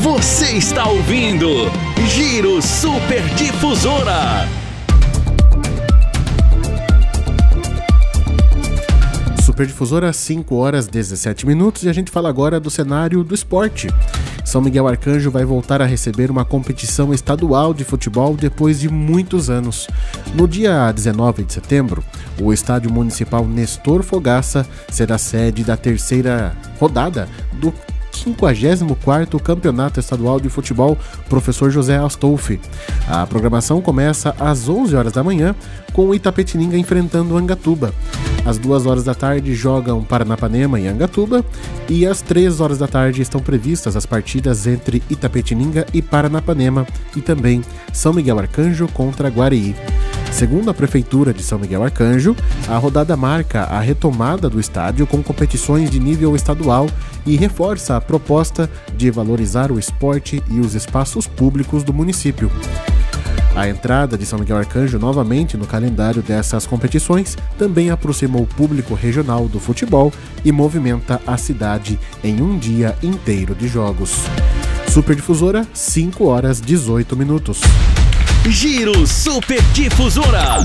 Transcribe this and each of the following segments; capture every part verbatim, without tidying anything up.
Você está ouvindo Giro Super Difusora. Super Difusora, cinco horas e dezessete minutos, e a gente fala agora do cenário do esporte. São Miguel Arcanjo vai voltar a receber uma competição estadual de futebol depois de muitos anos. No dia dezenove de setembro, o Estádio Municipal Nestor Fogaça será sede da terceira rodada do quinquagésimo quarto Campeonato Estadual de Futebol Professor José Astolfi. A programação começa às onze horas da manhã, com o Itapetininga enfrentando o Angatuba. Às duas horas da tarde jogam Paranapanema e Angatuba, e às três horas da tarde estão previstas as partidas entre Itapetininga e Paranapanema, e também São Miguel Arcanjo contra Guareí. Segundo a Prefeitura de São Miguel Arcanjo, a rodada marca a retomada do estádio com competições de nível estadual e reforça a proposta de valorizar o esporte e os espaços públicos do município. A entrada de São Miguel Arcanjo novamente no calendário dessas competições também aproximou o público regional do futebol e movimenta a cidade em um dia inteiro de jogos. Super Difusora, cinco horas e dezoito minutos. Giro Super Difusora.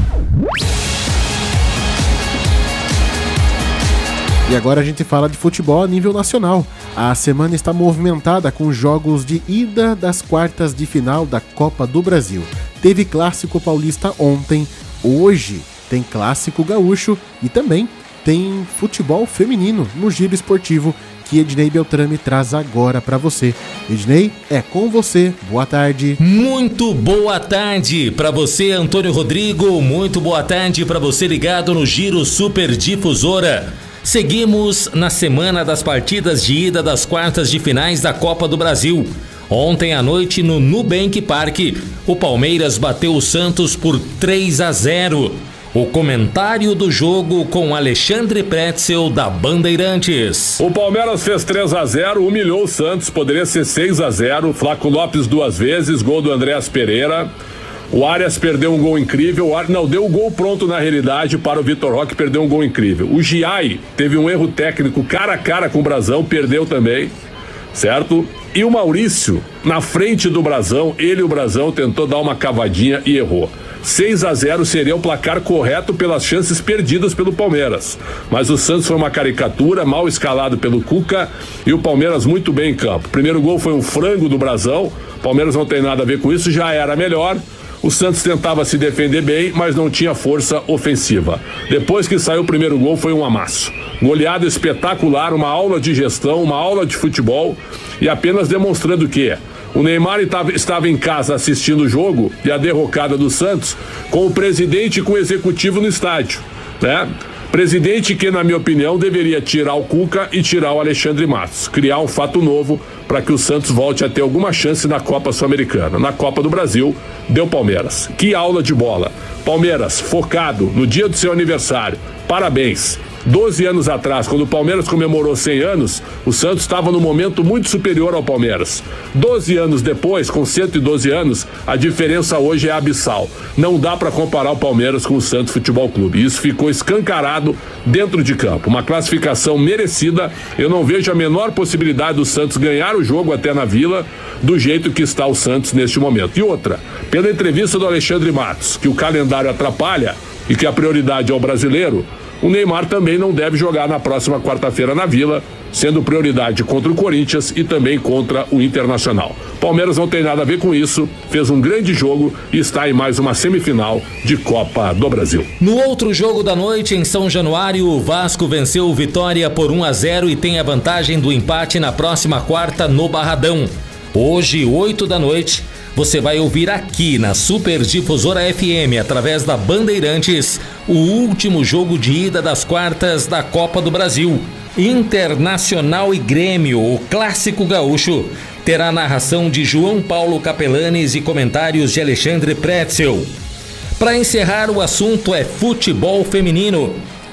E agora a gente fala de futebol a nível nacional. A semana está movimentada com jogos de ida das quartas de final da Copa do Brasil. Teve Clássico Paulista ontem, hoje tem Clássico Gaúcho e também tem futebol feminino no Giro Esportivo, que Ednei Beltrame traz agora para você. Ednei, é com você. Boa tarde. Muito boa tarde para você, Antônio Rodrigo. Muito boa tarde para você ligado no Giro Super Difusora. Seguimos na semana das partidas de ida das quartas de finais da Copa do Brasil. Ontem à noite no Nubank Park, o Palmeiras bateu o Santos por três a zero. O comentário do jogo com Alexandre Pretzel, da Bandeirantes. O Palmeiras fez três a zero, humilhou o Santos, poderia ser seis a zero. Flaco Lopes duas vezes, gol do Andréas Pereira. O Arias perdeu um gol incrível, o Arias não deu o gol pronto na realidade para o Vitor Roque, perdeu um gol incrível. O Giai teve um erro técnico cara a cara com o Brasão, perdeu também, certo? E o Maurício, na frente do Brasão, ele e o Brasão tentou dar uma cavadinha e errou. seis a zero seria o placar correto pelas chances perdidas pelo Palmeiras. Mas o Santos foi uma caricatura, mal escalado pelo Cuca, e o Palmeiras muito bem em campo. O primeiro gol foi um frango do Brasão, o Palmeiras não tem nada a ver com isso, já era melhor. O Santos tentava se defender bem, mas não tinha força ofensiva. Depois que saiu o primeiro gol, foi um amasso. Goleada espetacular, uma aula de gestão, uma aula de futebol, e apenas demonstrando que o Neymar estava em casa assistindo o jogo e a derrocada do Santos com o presidente e com o executivo no estádio, né? Presidente que, na minha opinião, deveria tirar o Cuca e tirar o Alexandre Matos, criar um fato novo para que o Santos volte a ter alguma chance na Copa Sul-Americana. Na Copa do Brasil, deu Palmeiras. Que aula de bola. Palmeiras, focado no dia do seu aniversário. Parabéns. doze anos atrás, quando o Palmeiras comemorou cem anos, o Santos estava num momento muito superior ao Palmeiras. doze anos depois, com cento e doze anos, a diferença hoje é abissal. Não dá para comparar o Palmeiras com o Santos Futebol Clube. Isso ficou escancarado dentro de campo. Uma classificação merecida. Eu não vejo a menor possibilidade do Santos ganhar o jogo até na Vila, do jeito que está o Santos neste momento. E outra, pela entrevista do Alexandre Matos, que o calendário atrapalha e que a prioridade é o brasileiro, o Neymar também não deve jogar na próxima quarta-feira na Vila, sendo prioridade contra o Corinthians e também contra o Internacional. Palmeiras não tem nada a ver com isso, fez um grande jogo e está em mais uma semifinal de Copa do Brasil. No outro jogo da noite, em São Januário, o Vasco venceu o Vitória por um a zero e tem a vantagem do empate na próxima quarta no Barradão. Hoje, oito da noite, você vai ouvir aqui na Super Difusora F M, através da Bandeirantes, o último jogo de ida das quartas da Copa do Brasil. Internacional e Grêmio, o Clássico Gaúcho, terá narração de João Paulo Capelanes e comentários de Alexandre Pretzel. Para encerrar, o assunto é futebol feminino.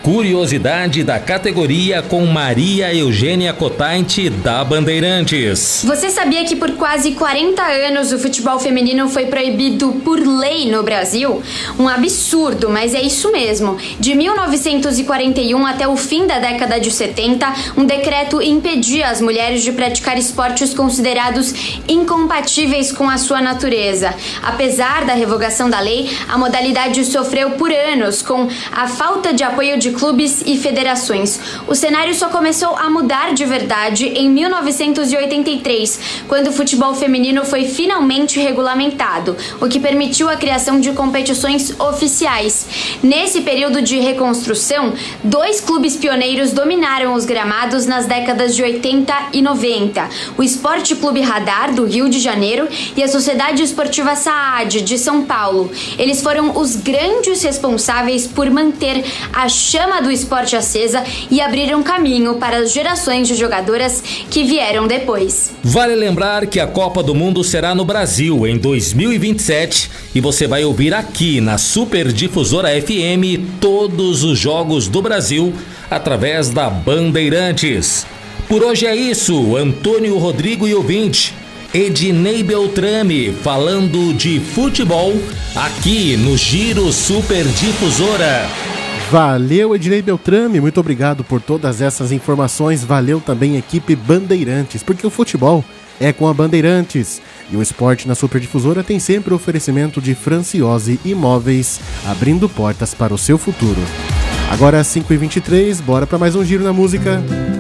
Curiosidade da categoria com Maria Eugênia Cotante, da Bandeirantes. Você sabia que por quase quarenta anos o futebol feminino foi proibido por lei no Brasil? Um absurdo, mas é isso mesmo. De mil novecentos e quarenta e um até o fim da década de setenta, um decreto impedia as mulheres de praticar esportes considerados incompatíveis com a sua natureza. Apesar da revogação da lei, a modalidade sofreu por anos com a falta de apoio de clubes e federações. O cenário só começou a mudar de verdade em mil novecentos e oitenta e três, quando o futebol feminino foi finalmente regulamentado, o que permitiu a criação de competições oficiais. Nesse período de reconstrução, dois clubes pioneiros dominaram os gramados nas décadas de oitenta e noventa, o Esporte Clube Radar, do Rio de Janeiro, e a Sociedade Esportiva Saad, de São Paulo. Eles foram os grandes responsáveis por manter a chama do esporte acesa e abriram caminho para as gerações de jogadoras que vieram depois. Vale lembrar que a Copa do Mundo será no Brasil em dois mil e vinte e sete e você vai ouvir aqui na Super Difusora F M todos os jogos do Brasil através da Bandeirantes. Por hoje é isso, Antônio Rodrigo e ouvinte, Ednei Beltrame falando de futebol aqui no Giro Super Difusora. Valeu, Ednei Beltrame, muito obrigado por todas essas informações. Valeu também, equipe Bandeirantes, porque o futebol é com a Bandeirantes. E o esporte na Superdifusora tem sempre o oferecimento de Franciose Imóveis, abrindo portas para o seu futuro. Agora às cinco e vinte e três, bora para mais um Giro na Música.